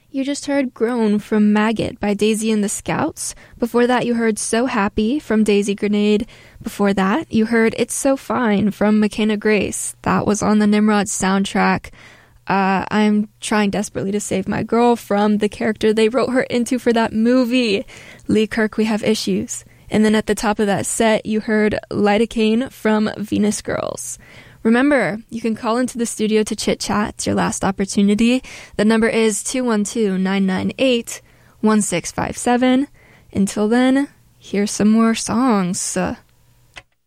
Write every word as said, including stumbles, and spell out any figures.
You just heard Grown from Maggot by Daisy and the Scouts. Before that, you heard So Happy from Daisy Grenade. Before that, you heard It's So Fine from McKenna Grace. That was on the Nimrod soundtrack. Uh, I'm trying desperately to save my girl from the character they wrote her into for that movie. Lee Kirk, We Have Issues. And then at the top of that set, you heard Lidocaine from Venus Girls. Remember, you can call into the studio to chit-chat. It's your last opportunity. The number is two one two, nine nine eight, one six five seven. Until then, here's some more songs. Uh,